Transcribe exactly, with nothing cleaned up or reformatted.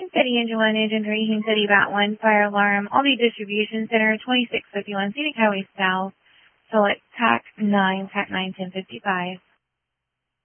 City Engine one, Engine three, Heen City Bat one, Fire Alarm, Aldi Distribution Center, twenty-six fifty-one, Scenic Highway South, select T A C nine, T A C nine ten fifty-five.